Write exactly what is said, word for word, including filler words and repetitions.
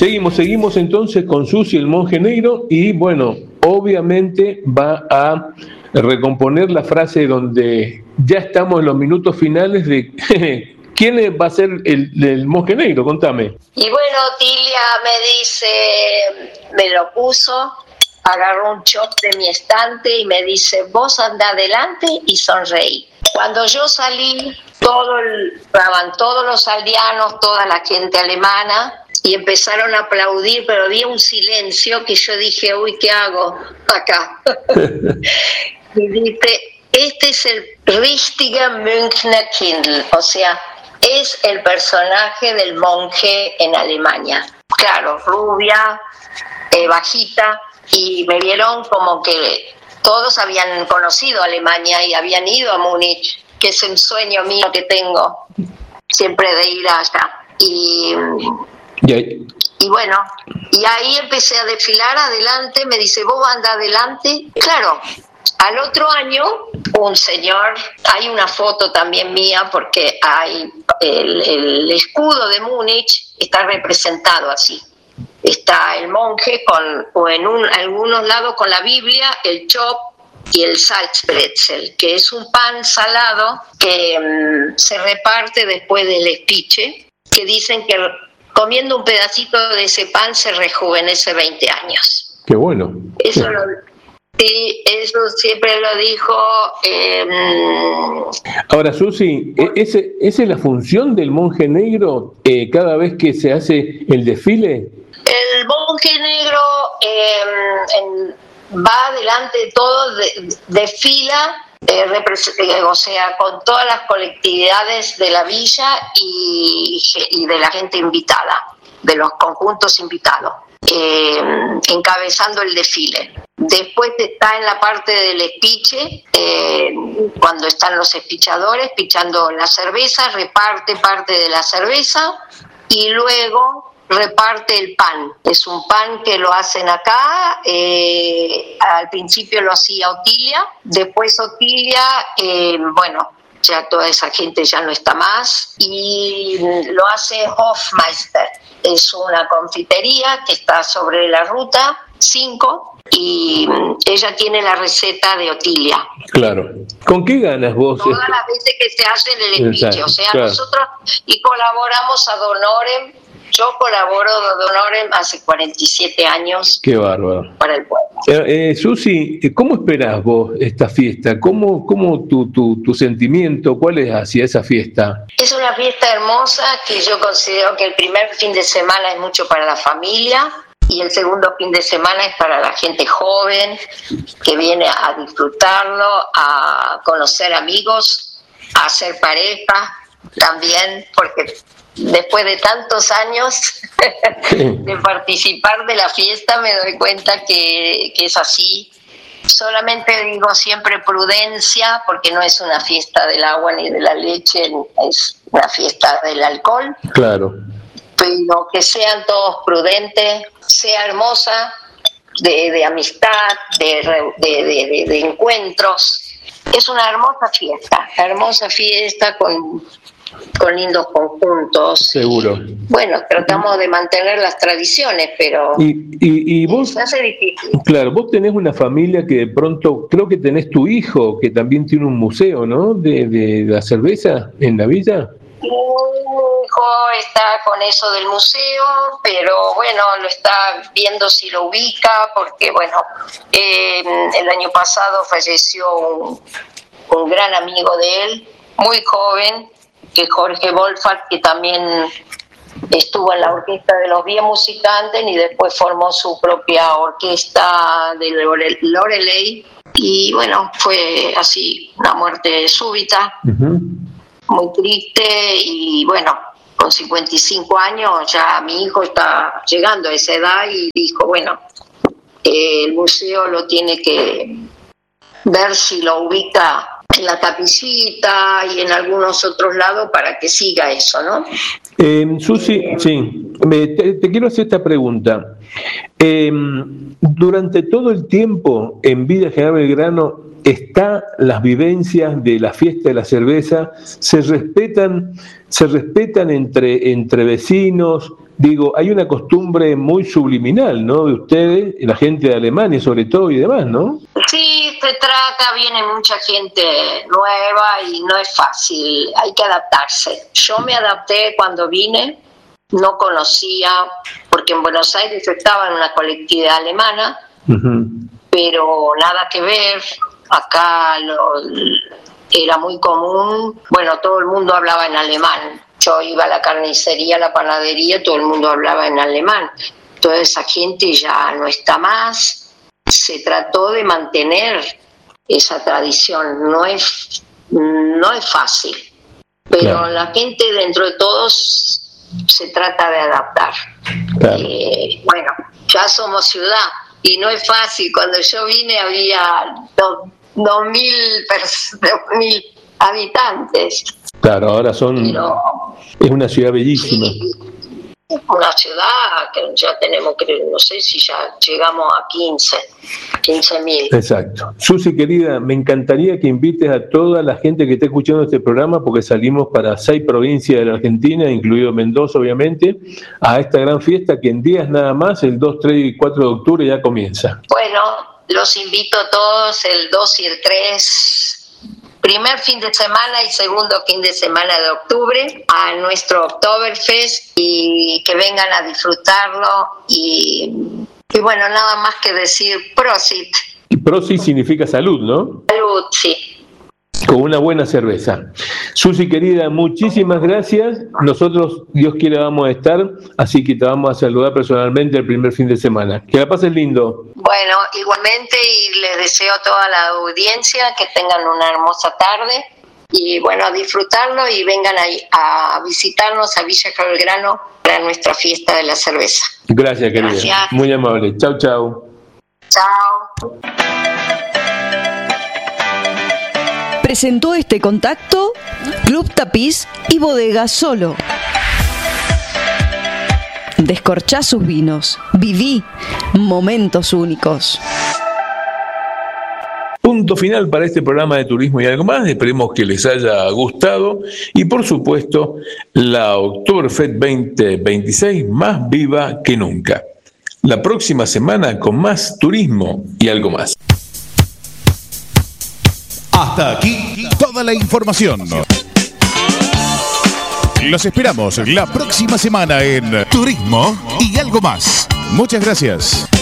seguimos, seguimos entonces con Susi, el monje negro, y bueno, obviamente va a recomponer la frase donde ya estamos en los minutos finales de ¿quién va a ser el, el monje negro? Contame. Y bueno, Otilia me dice, me lo puso, agarró un chop de mi estante y me dice, vos anda adelante y sonreí. Cuando yo salí, todo el, estaban todos los aldeanos, toda la gente alemana, y empezaron a aplaudir, pero había un silencio que yo dije, uy, ¿qué hago acá? Y dice, este es el richtige Münchner Kindl, o sea, es el personaje del monje en Alemania. Claro, rubia, eh, bajita, y me vieron como que todos habían conocido Alemania y habían ido a Múnich, que es un sueño mío que tengo, siempre de ir allá. Y, y, y bueno, y ahí empecé a desfilar adelante, me dice, vos anda adelante. Claro, al otro año, un señor, hay una foto también mía, porque hay el, el escudo de Múnich está representado así. Está el monje con, o en un, algunos lados con la Biblia, el chop y el Salzbrezel, que es un pan salado que um, se reparte después del espiche, que dicen que comiendo un pedacito de ese pan se rejuvenece veinte años. Qué bueno. Eso lo, sí, eso siempre lo dijo. Eh, Ahora, Susi, ¿ese, ¿esa es la función del monje negro eh, cada vez que se hace el desfile? El monje negro eh, en, va adelante de todo, de, desfila, eh, eh, o sea, con todas las colectividades de la villa y, y de la gente invitada, de los conjuntos invitados, eh, encabezando el desfile. Después está en la parte del espiche, eh, cuando están los espichadores pichando la cerveza, reparte parte de la cerveza y luego reparte el pan. Es un pan que lo hacen acá, eh, al principio lo hacía Otilia, después Otilia, eh, bueno, ya toda esa gente ya no está más, y lo hace Hofmeister, es una confitería que está sobre la ruta cinco y ella tiene la receta de Otilia. Claro. ¿Con qué ganas vos? Todas este... las veces que se hace el espiche, o sea, claro. Nosotros y colaboramos ad honorem. Yo colaboro de honorem hace cuarenta y siete años. Qué bárbaro. Para el pueblo. Eh, eh, Susi, ¿cómo esperás vos esta fiesta? ¿Cómo, cómo tu, tu, tu sentimiento? ¿Cuál es hacia esa fiesta? Es una fiesta hermosa que yo considero que el primer fin de semana es mucho para la familia y el segundo fin de semana es para la gente joven que viene a disfrutarlo, a conocer amigos, a hacer pareja también, porque después de tantos años de participar de la fiesta me doy cuenta que, que es así. Solamente digo siempre prudencia, porque no es una fiesta del agua ni de la leche, es una fiesta del alcohol. Claro. Pero que sean todos prudentes, sea hermosa, de, de amistad, de, de, de, de, de encuentros. Es una hermosa fiesta, hermosa fiesta con... con lindos conjuntos. Seguro. Bueno, tratamos de mantener las tradiciones, pero y, y, y vos, se hace difícil. Claro, vos tenés una familia que de pronto, creo que tenés tu hijo, que también tiene un museo, ¿no? De, de, de la cerveza en la villa. Mi hijo está con eso del museo, pero bueno, lo está viendo si lo ubica, porque bueno, eh, el año pasado falleció un, un gran amigo de él, muy joven, que Jorge Wolfart, que también estuvo en la orquesta de los Biemusikanten y después formó su propia orquesta de Loreley. Y bueno, fue así, una muerte súbita, uh-huh. Muy triste, y bueno, con cincuenta y cinco años ya mi hijo está llegando a esa edad y dijo, bueno, eh, el museo lo tiene que ver si lo ubica en la Capillita y en algunos otros lados para que siga eso, ¿no? Eh, Susi, eh, sí, te, te quiero hacer esta pregunta. Eh, durante todo el tiempo en Villa General Belgrano está las vivencias de la fiesta de la cerveza, se respetan, se respetan entre, entre vecinos, digo, hay una costumbre muy subliminal, ¿no? De ustedes, la gente de Alemania sobre todo y demás, ¿no? Sí, se trata, viene mucha gente nueva y no es fácil, hay que adaptarse. Yo me adapté cuando vine, no conocía, porque en Buenos Aires yo estaba en una colectividad alemana, uh-huh. pero nada que ver, acá lo, era muy común, bueno, todo el mundo hablaba en alemán. Yo iba a la carnicería, a la panadería, todo el mundo hablaba en alemán. Toda esa gente ya no está más. Se trató de mantener esa tradición. No es, no es fácil, pero claro. La gente dentro de todos se trata de adaptar. Claro. Eh, bueno, ya somos ciudad y no es fácil. Cuando yo vine había dos, dos mil, dos mil habitantes. Claro, ahora son... Pero, es una ciudad bellísima. Sí, una ciudad que ya tenemos, creo, no sé si ya llegamos a quince mil. Exacto. Susi, querida, me encantaría que invites a toda la gente que esté escuchando este programa, porque salimos para seis provincias de la Argentina, incluido Mendoza, obviamente, a esta gran fiesta que en días nada más, el dos, tres y cuatro de octubre ya comienza. Bueno, los invito a todos el dos y el tres... primer fin de semana y segundo fin de semana de octubre a nuestro Oktoberfest y que vengan a disfrutarlo y, y bueno, nada más que decir Prosit. Y Prosit significa salud, ¿no? Salud, sí. Con una buena cerveza. Susi, querida, muchísimas gracias. Nosotros, Dios quiera, vamos a estar, así que te vamos a saludar personalmente el primer fin de semana. Que la pases lindo. Bueno, igualmente, y les deseo a toda la audiencia que tengan una hermosa tarde y bueno, a disfrutarlo y vengan a, a visitarnos a Villa Belgrano para nuestra fiesta de la cerveza. Gracias, querida. Gracias. Muy amable. Chau, chau. Chao. Presentó este contacto Club Tapiz y Bodega Solo. Descorchá sus vinos. Viví momentos únicos. Punto final para este programa de turismo y algo más. Esperemos que les haya gustado. Y por supuesto, la Oktoberfest veinte veintiséis más viva que nunca. La próxima semana con más turismo y algo más. Hasta aquí toda la información. Los esperamos la próxima semana en Turismo y algo más. Muchas gracias.